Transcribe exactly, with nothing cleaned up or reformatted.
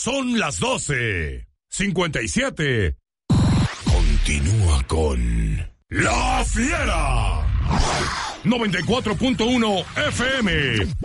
Son las doce cincuenta y siete. Continúa con La Fiera. noventa y cuatro punto uno F M.